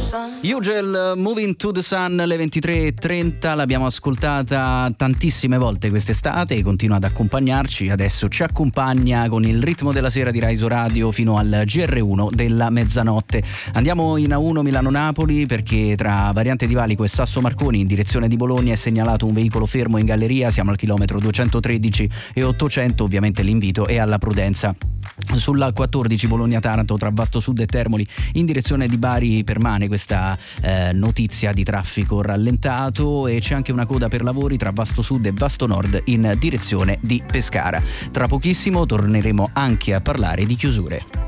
Ugel, Moving to the Sun, alle 23:30, l'abbiamo ascoltata tantissime volte quest'estate e continua ad accompagnarci. Adesso ci accompagna con il ritmo della sera di Rai Radio fino al GR1 della mezzanotte. Andiamo in A1 Milano-Napoli perché tra Variante di Valico e Sasso Marconi in direzione di Bologna è segnalato un veicolo fermo in galleria. Siamo al chilometro 213 e 800, ovviamente l'invito è alla prudenza. Sulla 14 Bologna-Taranto tra Vasto Sud e Termoli in direzione di Bari permane questa notizia di traffico rallentato e c'è anche una coda per lavori tra Vasto Sud e Vasto Nord in direzione di Pescara. Tra pochissimo torneremo anche a parlare di chiusure.